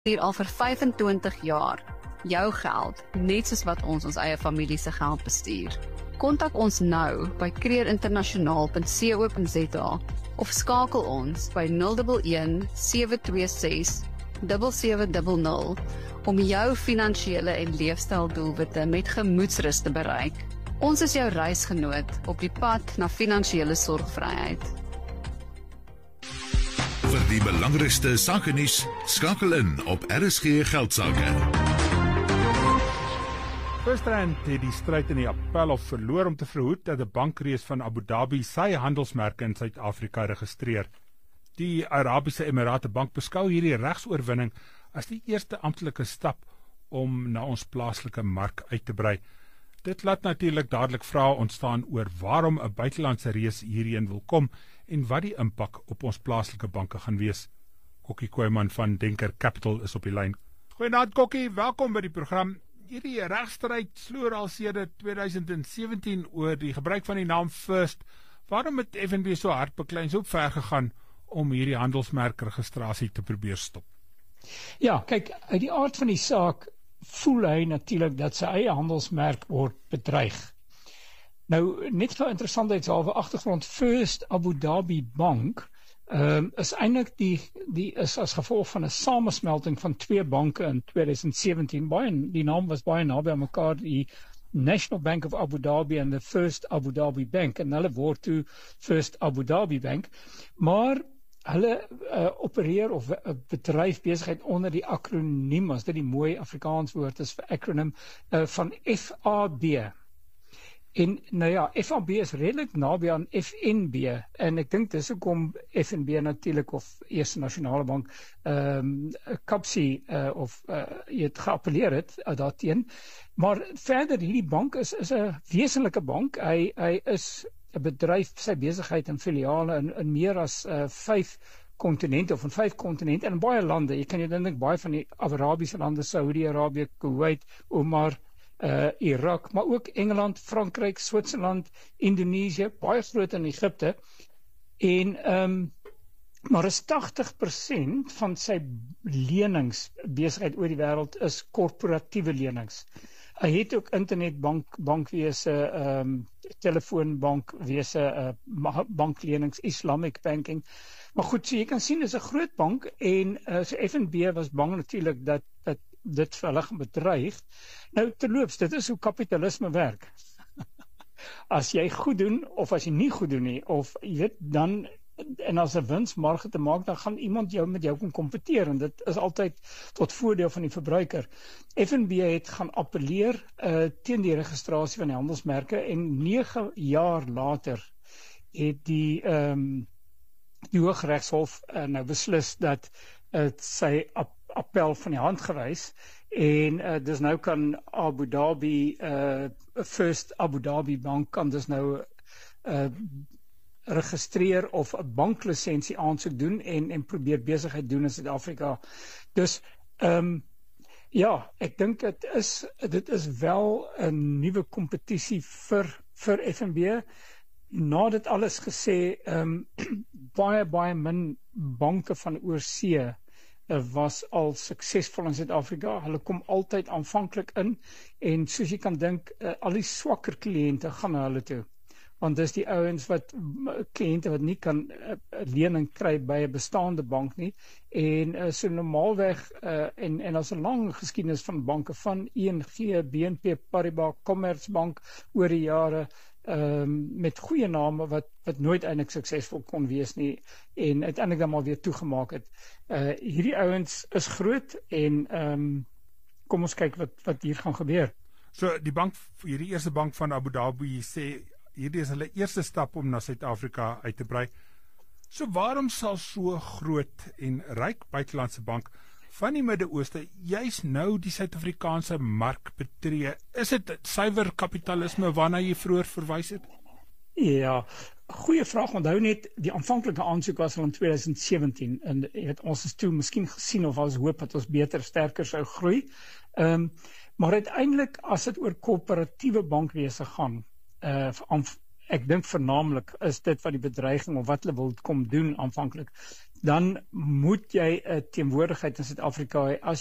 Hier al vir 25 jaar jou geld, net soos wat ons eie familie se geld bestuur. Kontak ons nou by creerinternasionaal.co.za of skakel ons by 011 726 7700 om jou finansiële en leefstyldoelwitte met gemoedsrus te bereik. Ons is jou reisgenoot op die pad na finansiële sorgvryheid. Vir die belangrikste sakenuus, skakel in op RSG Geldsaake. FirstRand het die stryd in die Appelhof verloor om te verhoed dat 'n bankreus van Abu Dhabi sy handelsmerke in Suid-Afrika registreer. Die Arabiese Emirate Bank beskou hierdie regsoorwinning as die eerste amptelike stap om na ons plaaslike mark uit te brei. Dit laat natuurlik dadelik vrae ontstaan oor waarom 'n buitelandse reus hierheen wil kom en wat die impak op ons plaaslike banke gaan wees. Kokkie Kooiman van Denker Capital is op die lyn. Goeienaand Kokkie, welkom by die program. Hierdie regstryd sloer al sedert 2017 oor die gebruik van die naam First. Waarom het FNB so hard beklei en so ver gegaan om hierdie handelsmerkregistrasie te probeer stop? Ja, kyk, uit die aard van die saak voel hy natuurlik dat sy eie handelsmerk word bedreig. Nou, net vir interessantheidshalwe agtergrond, First Abu Dhabi Bank is eintlik die is as gevolg van 'n samesmelting van twee banke in 2017. Die naam was baie naby aan mekaar, die National Bank of Abu Dhabi en the First Abu Dhabi Bank, en hulle word toe First Abu Dhabi Bank, maar hulle opereer of bedryf besigheid onder die akroniem, as dit die mooi Afrikaans woord is vir acronym, van FAB. En nou ja, FAB is redelik naby aan FNB, en ek dink dis hoekom FNB natuurlik, of Eerste Nasionale Bank, KAPSI jy het geappeleer het daarteen. Maar verder, hierdie bank is 'n wesenlike bank. Hy is 'n bedryf, sy besigheid en filiale in meer as 5 kontinente, of in 5 kontinente, en in baie lande. Jy kan jy dink baie van die Arabiese lande, Saudi-Arabië, Kuwait, Oman, Irak, maar ook Engeland, Frankryk, Switserland, Indonesië, baie groot in Egipte. En maar is 80% van sy lenings besigheid oor die wêreld is korporatiewe lenings. Hy het ook internetbankwese, telefoonbankwese, banklenings, Islamic banking. Maar goed, so jy kan sien, is 'n groot bank, en so FNB was bang natuurlik dat dit vir hulle gaan bedreig. Nou, terloops, dit is hoe kapitalisme werk. As jy goed doen, of as jy nie goed doen nie, of jy weet, dan, en as 'n winsmarge te maak, dan gaan iemand met jou kon kompeteer, en dit is altyd tot voordeel van die verbruiker. FNB het gaan appeleer teen die registrasie van die handelsmerke, en 9 jaar later het die Hooggeregshof nou beslis dat sy appel van die hand gewys, en dus nou kan Abu Dhabi, First Abu Dhabi Bank kan dus nou registreer of 'n banklisensie aansoek doen en probeer besigheid doen in Suid-Afrika. Dus ja, ek dink dit is wel 'n nuwe kompetisie vir FNB. Na dit alles gesê, baie min banke van oorsee was al suksesvol in Suid-Afrika. Hulle kom altyd aanvanklik in, en soos jy kan dink, al die swakker kliënte gaan na hulle toe. Want dis die ouens kliënte wat nie kan lening kry by 'n bestaande bank nie, en so normaalweg, en as 'n lang geskiedenis van banke, van ING, BNP Paribas, Commerzbank oor die jare, met goeie name wat nooit eintlik suksesvol kon wees nie, en uiteindelik dan maar weer toegemaak het. Hierdie ouens is groot, en kom ons kyk wat hier gaan gebeur. So die bank, hierdie eerste bank van Abu Dhabi, sê hierdie is hulle eerste stap om na Suid-Afrika uit te brei. So waarom sal so groot en ryk buitelandse bank van die Midde-Ooste juis nou die Suid-Afrikaanse mark betree? Is dit suiwer kapitalisme waarna jy vroeër verwys het? Ja, goeie vraag. Onthou net, die aanvanklike aansoek was al in 2017, en ons is toe miskien gesien of ons hoop dat ons sterker sou groei. Maar uiteindelik, as dit oor korporatiewe bankwese gaan, ek dink vernaamlik is dit wat die bedreiging of wat hulle wil kom doen aanvanklik. dan moet jy 'n teenwoordigheid in Suid-Afrika hê as